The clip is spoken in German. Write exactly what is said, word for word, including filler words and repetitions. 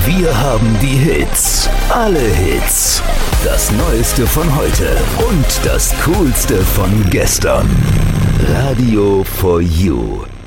Wir haben die Hits, alle Hits, das Neueste von heute und das Coolste von gestern. Radio for You.